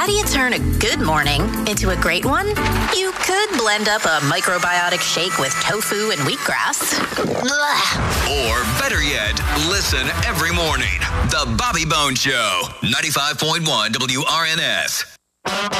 How do you turn a good morning into a great one? You could blend up a microbiotic shake with tofu and wheatgrass. Blah. Or better yet, listen every morning. The Bobby Bones Show, 95.1 WRNS.